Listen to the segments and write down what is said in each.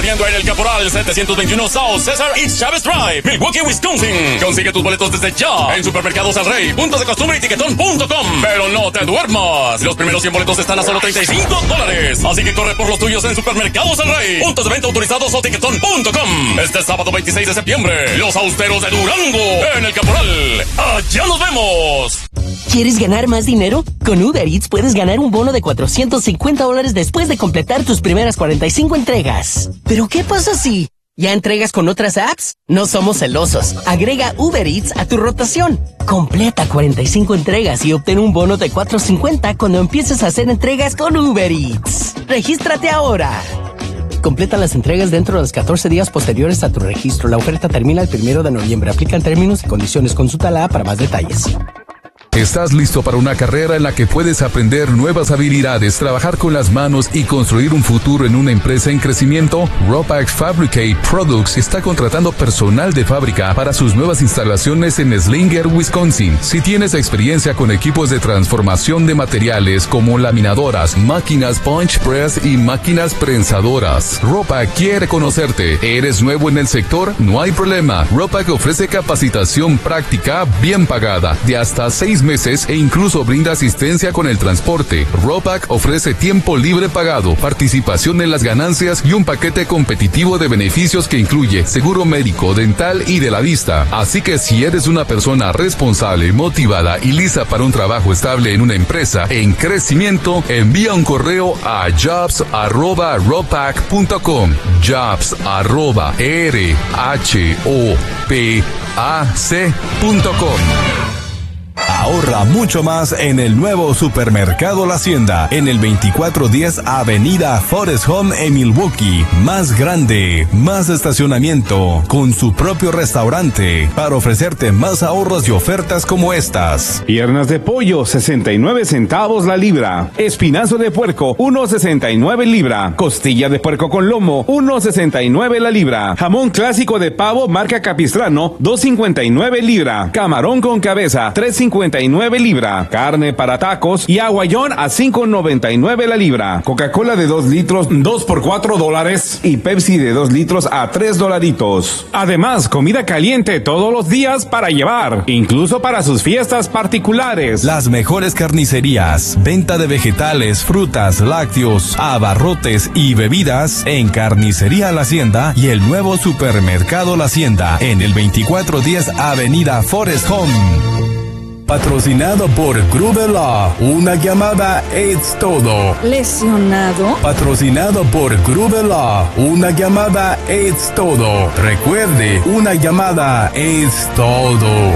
sucediendo en el Caporal 721 South Cesar East Chavez Drive, Milwaukee, Wisconsin. Consigue tus boletos desde ya en Supermercados El Rey, puntos de costumbre y tiquetón.com. Pero no te duermas. Los primeros 100 boletos están a solo $35. Así que corre por los tuyos en Supermercados El Rey, puntos de venta autorizados o tiquetón.com. Este sábado 26 de septiembre, los austeros de Durango en el Caporal. ¡Allá nos vemos! ¿Quieres ganar más dinero? Con Uber Eats puedes ganar un bono de $450 después de completar tus primeras 45 entregas. ¿Pero qué pasa si ya entregas con otras apps? No somos celosos. Agrega Uber Eats a tu rotación. Completa 45 entregas y obtén un bono de $450 cuando empieces a hacer entregas con Uber Eats. ¡Regístrate ahora! Completa las entregas dentro de los 14 días posteriores a tu registro. La oferta termina el 1 de noviembre. Aplican términos y condiciones. Consulta la app para más detalles. ¿Estás listo para una carrera en la que puedes aprender nuevas habilidades, trabajar con las manos y construir un futuro en una empresa en crecimiento? Ropax Fabricate Products está contratando personal de fábrica para sus nuevas instalaciones en Slinger, Wisconsin. Si tienes experiencia con equipos de transformación de materiales como laminadoras, máquinas punch press y máquinas prensadoras, Ropac quiere conocerte. ¿Eres nuevo en el sector? No hay problema. Ropac ofrece capacitación práctica bien pagada de hasta 6 meses e incluso brinda asistencia con el transporte. Ropac ofrece tiempo libre pagado, participación en las ganancias y un paquete competitivo de beneficios que incluye seguro médico, dental y de la vista. Así que si eres una persona responsable, motivada y lista para un trabajo estable en una empresa en crecimiento, envía un correo a jobs@ropac.com. jobs@RHOPAC.com. Ahorra mucho más en el nuevo Supermercado La Hacienda, en el 2410 Avenida Forest Home en Milwaukee. Más grande, más estacionamiento, con su propio restaurante, para ofrecerte más ahorros y ofertas como estas. Piernas de pollo, 69 centavos la libra. Espinazo de puerco, 1.69 libra. Costilla de puerco con lomo, 1.69 la libra. Jamón clásico de pavo marca Capistrano, 2.59 libra. Camarón con cabeza, 3.59 libra, carne para tacos y aguayón a $5.99 la libra. Coca-Cola de 2 litros, 2 por $4 y Pepsi de 2 litros a $3. Además, comida caliente todos los días para llevar, incluso para sus fiestas particulares. Las mejores carnicerías, venta de vegetales, frutas, lácteos, abarrotes y bebidas en Carnicería La Hacienda y el nuevo Supermercado La Hacienda en el 2410 Avenida Forest Home. Patrocinado por Gruber Law. Una llamada es todo. ¿Lesionado? Patrocinado por Gruber Law. Una llamada es todo. Recuerde, una llamada es todo.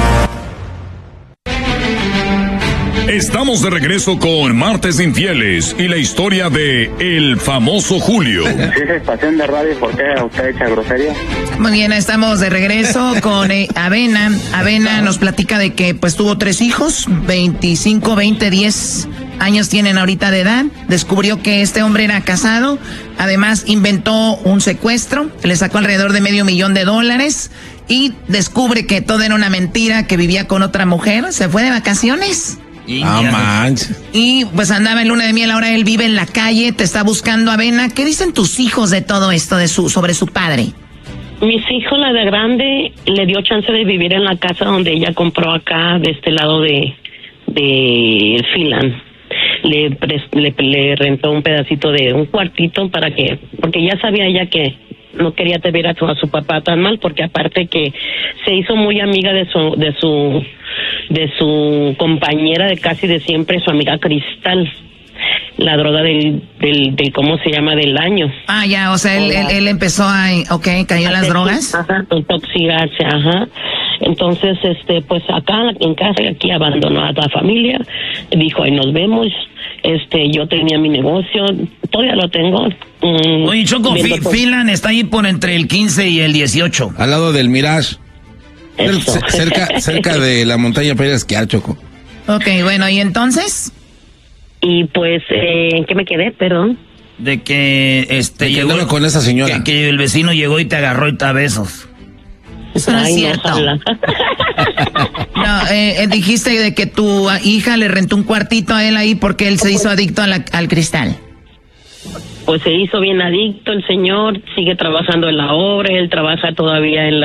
Estamos de regreso con Martes Infieles y la historia de el famoso Julio. Si es estación de radio, ¿por qué usted echa grosería? Muy bien, estamos de regreso con Avena. Avena nos platica de que pues tuvo 3 hijos, 25, 20, 10 años tienen ahorita de edad. Descubrió que este hombre era casado. Además inventó un secuestro, le sacó alrededor de $500,000 y descubre que todo era una mentira, que vivía con otra mujer, se fue de vacaciones. Y pues andaba en luna de miel, ahora él vive en la calle, te está buscando. Avena, ¿qué dicen tus hijos de todo esto, sobre su padre? Mis hijos, la de grande, le dio chance de vivir en la casa donde ella compró acá, de este lado de Phelan. Le rentó un pedacito de un cuartito porque ya sabía ella que no quería ver a su papá tan mal, porque aparte que se hizo muy amiga de su compañera de casi de siempre, su amiga Cristal, la droga del ¿cómo se llama? Del año. Ah, ya, o sea, él empezó cayó en las drogas. Ajá, intoxicarse, ajá. Entonces, pues acá en casa, aquí abandonó a la familia, dijo, ahí nos vemos, yo tenía mi negocio, todavía lo tengo. Oye, Choco, Phelan está ahí por entre el 15 y el 18. Al lado del Mirage. Cerca de la montaña para ir a esquiar, Choco. Ok, bueno, ¿y entonces? Y pues, ¿en qué me quedé? Perdón. De que llegó con esa señora. Que el vecino llegó y te agarró y te a besos. Eso no es cierto. No, dijiste de que tu hija le rentó un cuartito a él ahí porque él se hizo adicto al cristal. pues se hizo bien adicto el señor, sigue trabajando en la obra, él trabaja todavía en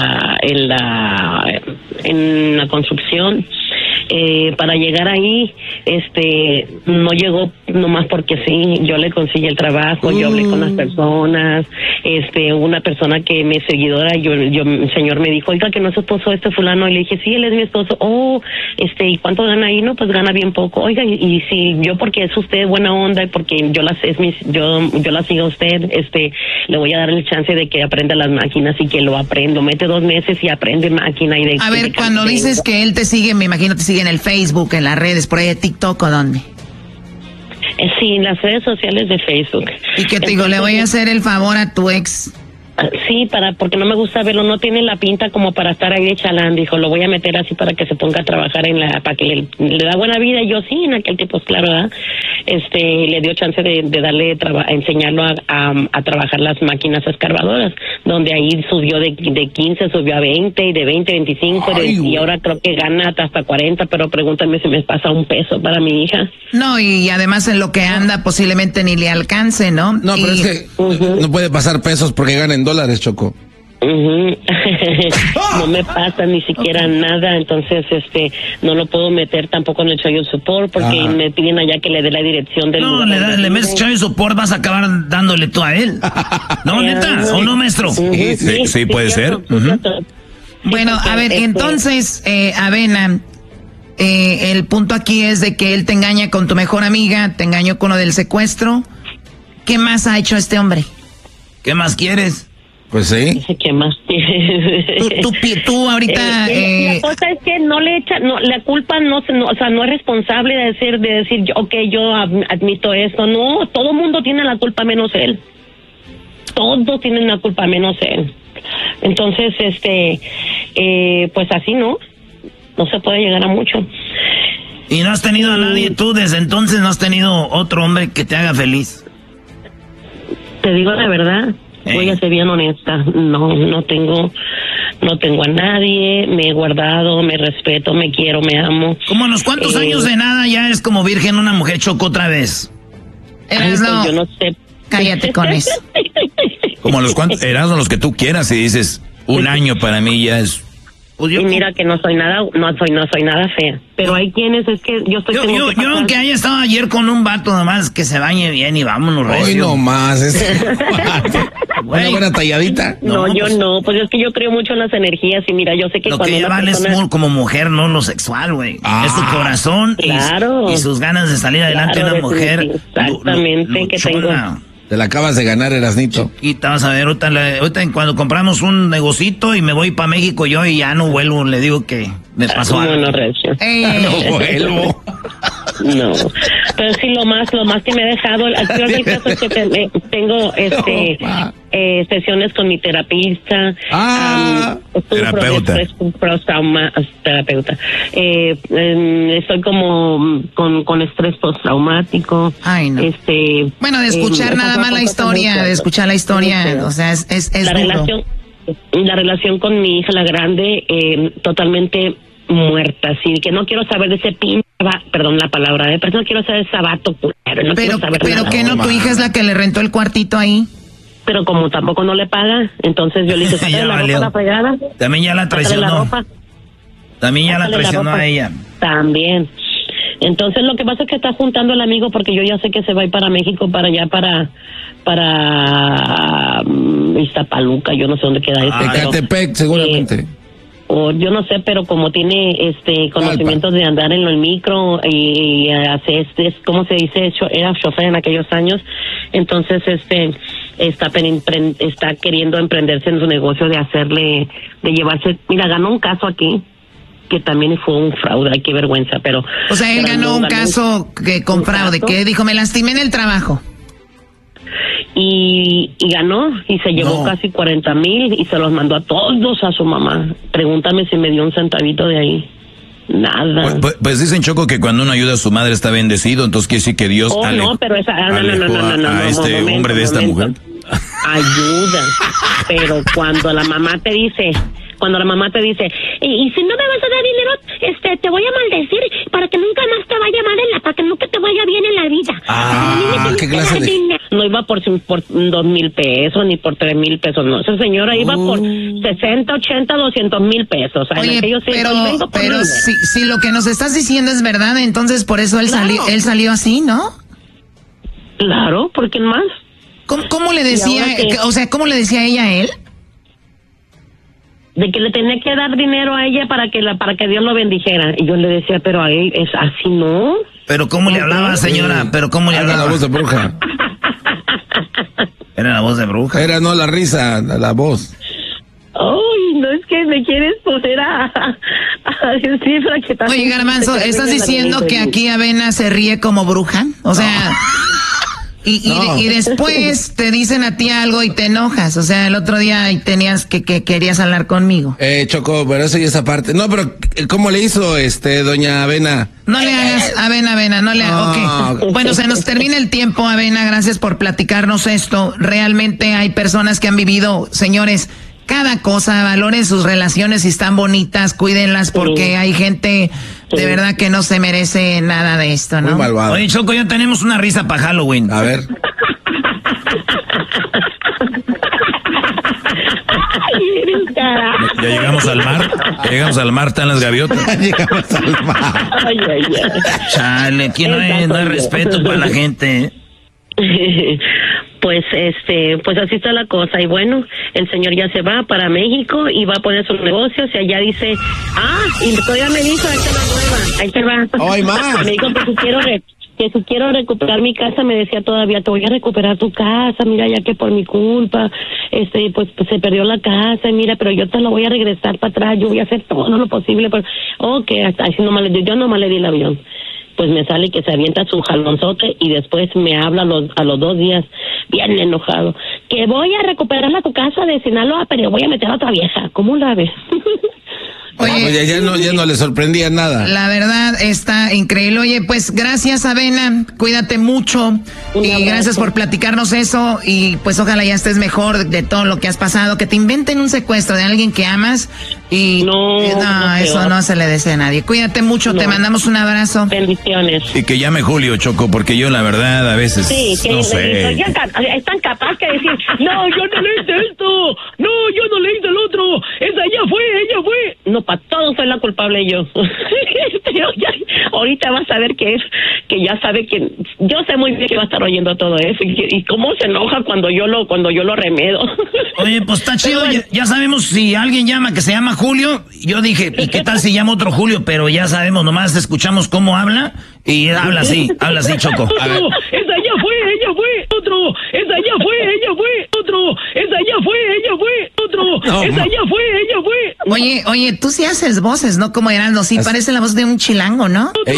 la construcción. Para llegar ahí, no llegó nomás porque sí, yo le conseguí el trabajo, yo hablé con las personas, una persona que me seguidora, el señor me dijo, oiga, que no es su esposo fulano, y le dije, sí, él es mi esposo. ¿Y cuánto gana ahí? No, pues gana bien poco. Oiga, y si yo, porque es usted buena onda, y porque yo la sigo a usted, le voy a dar el chance de que aprenda las máquinas, y que lo aprendo, mete 2 meses y aprende máquina. Y a ver, cuando dices que él te sigue, me imagino te sigue en el Facebook, en las redes, por ahí de TikTok, ¿o dónde? Sí, en las redes sociales de Facebook. ¿Y qué te digo? Le voy a hacer el favor a tu ex. Sí, porque no me gusta verlo, no tiene la pinta como para estar ahí de chalán, dijo, lo voy a meter así para que se ponga a trabajar para que le da buena vida. Y yo sí, en aquel tiempo, pues claro, ¿verdad? Le dio chance de darle, enseñarlo a trabajar las máquinas escarbadoras, donde ahí subió de 15, subió a 20, y de 20, 25, y ahora creo que gana hasta 40, pero pregúntame si me pasa un peso para mi hija. No, y además en lo que anda posiblemente ni le alcance, ¿no? No, pero es que no puede pasar pesos porque gana en dólares, Choco. No me pasa ni siquiera nada, entonces no lo puedo meter tampoco en el child support porque me piden allá que le dé la dirección del lugar. No, le metes child support, vas a acabar dándole tú a él. ¿No, neta? ¿O no, maestro? Sí, puede ser. Bueno, a ver, entonces, Avena, el punto aquí es de que él te engaña con tu mejor amiga, te engañó con lo del secuestro. ¿Qué más ha hecho este hombre? ¿Qué más quieres? Pues sí. ¿Qué más quieres? Tú ahorita... La cosa es que no le echa, la culpa o sea, no es responsable de decir, yo admito esto. No, todo mundo tiene la culpa menos él. Todos tienen la culpa menos él. Entonces, pues así no se puede llegar a mucho. ¿Y no has tenido a nadie tú desde entonces? ¿No has tenido otro hombre que te haga feliz? Te digo la verdad, voy a ser bien honesta, no tengo a nadie, me he guardado, me respeto, me quiero, me amo. ¿Cómo a los cuántos años de nada ya es como virgen una mujer, Choco, otra vez? Erasno, yo no sé. Cállate con eso. Como a los cuantos, Erasno, los que tú quieras, y dices, un año para mí ya es... Pues y mira que no soy nada fea, pero hay quienes es que yo estoy... Yo aunque haya estado ayer con un vato nomás que se bañe bien y vámonos recio. Hoy nomás, una buena talladita. No, yo no, pues es que yo creo mucho en las energías y mira, yo sé que lo cuando que una vale persona... es como mujer, no lo sexual, güey. Es tu corazón y sus ganas de salir adelante de una mujer. Exactamente, que tengo... Te la acabas de ganar, Erasnito. Y te vas a ver, ahorita cuando compramos un negocito y me voy para México yo y ya no vuelvo, le digo que me pasó algo. No, Recio. No vuelvo. No, pero sí lo más que me ha dejado, el peor del caso es que tengo sesiones con mi terapista, terapeuta. Terapeuta. Estoy como con estrés postraumático. Ay, no. Bueno, de escuchar nada más la historia, de escuchar la historia, o sea, es la relación con mi hija, la grande, totalmente muerta, así que no quiero saber de ese perdón la palabra, pero no quiero saber de ese vato, pero que no, tu hija es la que le rentó el cuartito ahí. Pero como tampoco no le paga, entonces yo le dije, ya la valió. ropa, la fregada. También ya la traicionó. También ya la traicionó a ella. También. Entonces lo que pasa es que está juntando el amigo porque yo ya sé que se va a ir para México, para allá, para Iztapaluca, yo no sé dónde queda eso. Ecatepec, seguramente. O yo no sé, pero como tiene conocimientos de andar en el micro y hace ¿cómo se dice? Era chofer en aquellos años, entonces está queriendo emprenderse en su negocio de llevarse, mira, ganó un caso aquí que también fue un fraude, ay, qué vergüenza, pero... O sea, él ganó un caso con fraude, que dijo, me lastimé en el trabajo. Y ganó, y se llevó casi 40,000 y se los mandó a todos a su mamá. Pregúntame si me dio un centavito de ahí. Nada. Pues dicen, Choco, que cuando uno ayuda a su madre está bendecido, entonces quiere decir que Dios no, pero esa, no, a este hombre de esta mujer. Ayuda, pero cuando la mamá te dice, y si no me vas a dar dinero, te voy a maldecir para que nunca más te vaya mal para que nunca te vaya bien en la vida. ¿Qué clase de...? No iba por 2,000 pesos ni por 3,000 pesos, no. Esa señora iba por 60, 80, 200,000 pesos. Oye, pero si lo que nos estás diciendo es verdad, entonces por eso él salió así, ¿no? Claro, ¿por qué más? ¿Cómo le decía, cómo le decía ella a él? De que le tenía que dar dinero a ella para que Dios lo bendijera. Y yo le decía, pero a él es así, ¿no? Pero ¿cómo le hablaba, señora? Pero ¿cómo le hablaba? Era la voz de bruja. Era la voz de bruja. Era no la risa, la voz. Ay, no es que me quieres poner a decir que también... Oye, Garbanzo, ¿estás diciendo que aquí Avena se ríe como bruja? O sea... Y después te dicen a ti algo y te enojas. O sea, el otro día tenías que querías hablar conmigo. Choco, pero eso y esa parte. No, pero ¿cómo le hizo doña Avena? No le hagas, Avena, no le hagas. Okay. Bueno, se nos termina el tiempo, Avena. Gracias por platicarnos esto. Realmente hay personas que han vivido, señores, cada cosa. Valoren sus relaciones, si están bonitas, cuídenlas, porque hay gente de verdad que no se merece nada de esto, ¿no? Muy malvado. Oye, Choco, ya tenemos una risa para Halloween. A ver. Ya llegamos al mar. Están las gaviotas. Llegamos al mar. Ay. Chale, aquí no hay respeto para la gente. Pues pues así está la cosa. Y bueno, el señor ya se va para México y va a poner sus negocios y allá dice, y todavía me dijo, ahí te va. ¡Ay, más! Me dijo que si quiero recuperar mi casa, me decía todavía, te voy a recuperar tu casa, mira, ya que por mi culpa, pues se perdió la casa, mira, pero yo te la voy a regresar para atrás, yo voy a hacer todo lo posible, pero, así yo nomás le di el avión. Pues me sale que se avienta su jalonzote y después me habla a los 2 días, bien enojado, que voy a recuperar tu casa de Sinaloa, pero voy a meter a otra vieja. ¿Cómo la ves? Oye, ya no le sorprendía nada. La verdad está increíble. Oye, pues gracias, Avena, cuídate mucho y gracias por platicarnos eso y pues ojalá ya estés mejor de todo lo que has pasado, que te inventen un secuestro de alguien que amas y no eso no se le desea a nadie. Cuídate mucho, te mandamos un abrazo. Bendiciones. Y que llame Julio, Choco, porque yo la verdad a veces no sé. Es tan capaz que decir, no, yo no le hice esto, no, yo no le hice el otro, ella fue. No, para todo soy la culpable yo. Pero ahorita vas a ver que ya sabe que yo sé muy bien que va a estar oyendo todo eso y cómo se enoja cuando yo lo remedo. Oye, pues está chido, ya sabemos si alguien llama que se llama Julio. Yo dije, ¿y qué tal si llama otro Julio? Pero ya sabemos, nomás escuchamos cómo habla y habla así, Choco. A ver. Ella fue, otro, ella fue, otro, ella fue, otro, ella fue. Oye, tú sí haces voces, ¿no? Como Heraldo, sí, parece la voz de un chilango, ¿no? Ella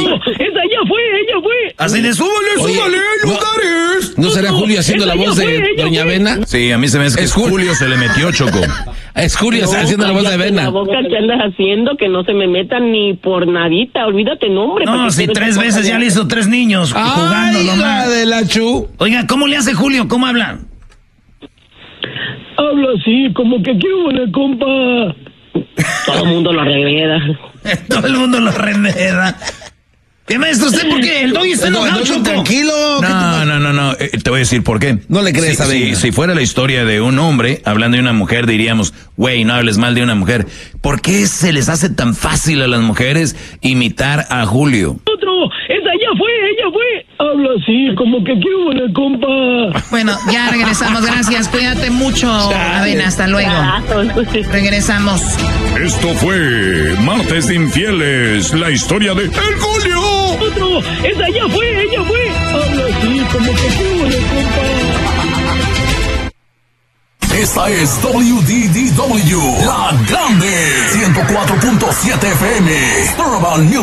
fue. Así de súbale, lugares. ¿No será Julio haciendo la voz de doña Avena? Sí, a mí se me hace que Julio se le metió, Choco. Es Julio haciendo la voz de Avena. La boca que andas haciendo, que no se me metan ni por nadita, olvídate nombre. No, si 3 veces ya le hizo 3 niños jugando nomás. De la Chu. Oiga, ¿cómo le hace Julio? ¿Cómo habla? Habla así, como que qué buena compa. Todo el mundo lo remeda. Todo el mundo lo remeda. ¿Qué maestro usted? ¿Por qué? El doggy está enojado, Choco. Tranquilo. No. Te voy a decir por qué. No le crees a Avena. Si fuera la historia de un hombre hablando de una mujer, diríamos, güey, no hables mal de una mujer. ¿Por qué se les hace tan fácil a las mujeres imitar a Julio? Ella fue. Habla así, como que qué buena compa. Bueno, ya regresamos, gracias. Cuídate mucho, Avena, hasta luego. Regresamos. Esto fue Martes de Infieles, la historia de El Julio. Otro, ella fue. Habla así, como que qué buena compa. Esta es WDDW, La Grande, 104.7 FM, Urban Music.